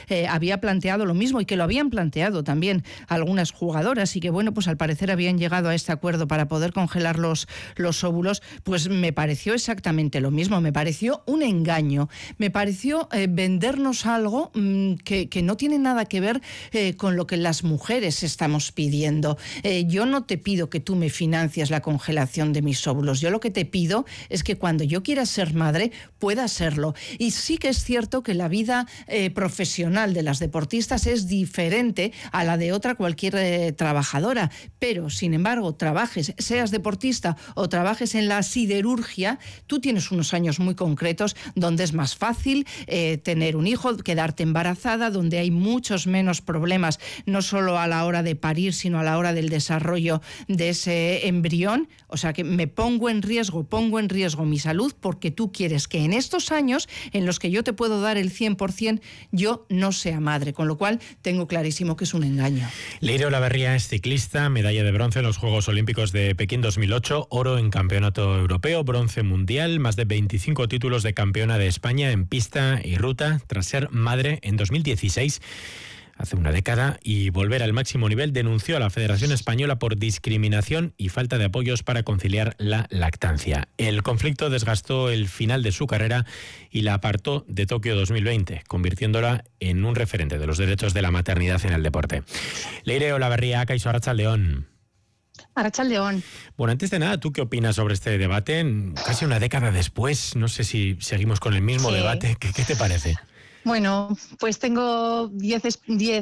había planteado lo mismo y que lo habían planteado también algunas jugadoras y que, bueno, pues al parecer habían llegado a este acuerdo para poder congelar los óvulos, pues me pareció exactamente lo mismo. Me pareció un engaño. Me pareció vendernos algo que no tiene nada que ver con lo que las mujeres estamos pidiendo. Yo no te pido que tú me financies la congelación de mis óvulos. Yo lo que te pido es que cuando yo quiera ser madre pueda serlo. Y sí que es cierto que la vida profesional de las deportistas es diferente a la de otra cualquier trabajadora, pero sin embargo seas deportista o trabajes en la siderurgia, tú tienes unos años muy concretos donde es más fácil tener un hijo, quedarte embarazada, donde hay muchos menos problemas, no solo a la hora de parir, sino a la hora del desarrollo de ese embrión. O sea que me pongo en riesgo mi salud porque tú quieres que en estos años en los que yo te puedo dar el 100%, yo no sea madre, con lo cual tengo clarísimo que es un engaño. Leire Olaverría es ciclista, medalla de bronce en los Juegos Olímpicos de Pekín 2008, oro en Campeonato Europeo, bronce mundial, más de 25 títulos de campeona de España en pista y ruta, tras ser madre en 2016. Hace una década, y volver al máximo nivel, denunció a la Federación Española por discriminación y falta de apoyos para conciliar la lactancia. El conflicto desgastó el final de su carrera y la apartó de Tokio 2020, convirtiéndola en un referente de los derechos de la maternidad en el deporte. Leire Olaverría, Kaixo, Arratsaldeon. Arratsaldeon. Bueno, antes de nada, ¿tú qué opinas sobre este debate? Casi una década después, no sé si seguimos con el mismo debate. ¿Qué te parece? Bueno, pues tengo 10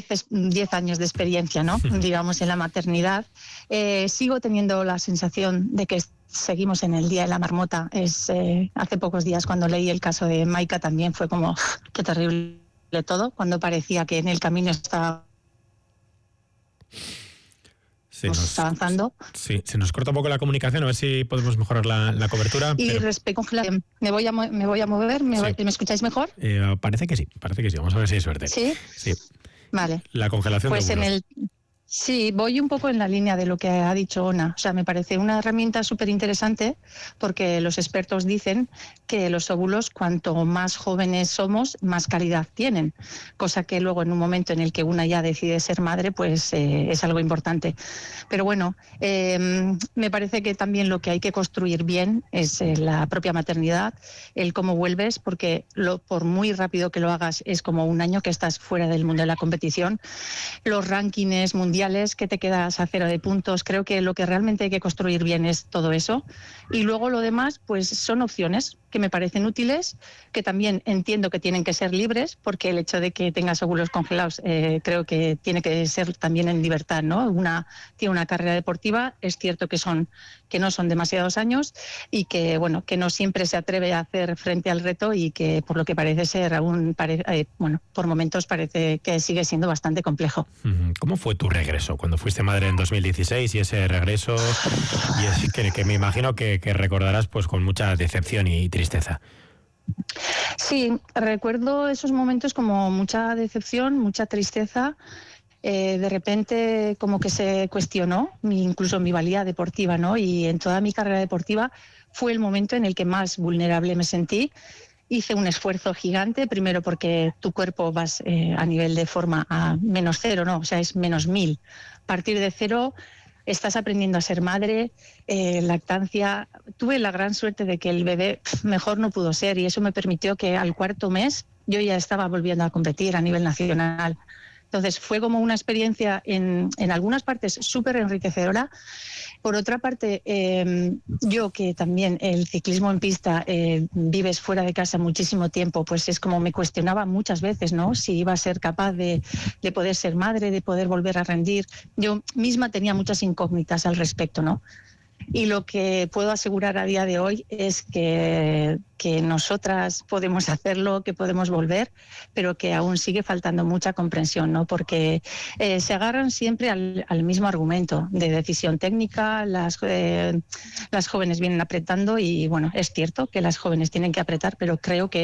años de experiencia, ¿no? Digamos, en la maternidad. Sigo teniendo la sensación de que seguimos en el Día de la Marmota. Hace pocos días, cuando leí el caso de Maika, también fue como, qué terrible todo, cuando parecía que en el camino estaba avanzando. Sí, se nos corta un poco la comunicación, a ver si podemos mejorar la cobertura. Y respecto a me voy a mover, ¿me escucháis mejor? Parece que sí, vamos a ver si hay suerte. ¿Sí? Sí. Vale. La congelación pues de óvulos. Sí, voy un poco en la línea de lo que ha dicho Ona. O sea, me parece una herramienta súper interesante porque los expertos dicen que los óvulos, cuanto más jóvenes somos, más calidad tienen. Cosa que luego, en un momento en el que una ya decide ser madre, pues es algo importante. Pero bueno, me parece que también lo que hay que construir bien es la propia maternidad, el cómo vuelves, porque por muy rápido que lo hagas, es como un año que estás fuera del mundo de la competición. Los rankings mundiales, que te quedas a 0 de puntos. Creo que lo que realmente hay que construir bien es todo eso. Y luego lo demás, pues son opciones que me parecen útiles, que también entiendo que tienen que ser libres, porque el hecho de que tengas óvulos congelados creo que tiene que ser también en libertad, ¿no? Tiene una carrera deportiva, es cierto que no son demasiados años y que, bueno, que no siempre se atreve a hacer frente al reto y que, por lo que parece ser, por momentos parece que sigue siendo bastante complejo. ¿Cómo fue tu regreso cuando fuiste madre en 2016 y ese regreso que me imagino que recordarás pues con mucha decepción y tristeza? Sí, recuerdo esos momentos como mucha decepción, mucha tristeza. De repente como que se cuestionó incluso mi valía deportiva, ¿no? Y en toda mi carrera deportiva fue el momento en el que más vulnerable me sentí. Hice un esfuerzo gigante, primero porque tu cuerpo vas a nivel de forma a -0, ¿no? O sea, es -1000. Partir de 0, estás aprendiendo a ser madre, lactancia. Tuve la gran suerte de que el bebé mejor no pudo ser y eso me permitió que al 4.º mes yo ya estaba volviendo a competir a nivel nacional. Entonces fue como una experiencia en algunas partes súper enriquecedora. Por otra parte, yo que también el ciclismo en pista vives fuera de casa muchísimo tiempo, pues es como me cuestionaba muchas veces, ¿no? Si iba a ser capaz de poder ser madre, de poder volver a rendir. Yo misma tenía muchas incógnitas al respecto, ¿no? Y lo que puedo asegurar a día de hoy es que nosotras podemos hacerlo, que podemos volver, pero que aún sigue faltando mucha comprensión, ¿no? Porque se agarran siempre al mismo argumento de decisión técnica. Las jóvenes vienen apretando y, bueno, es cierto que las jóvenes tienen que apretar, pero creo que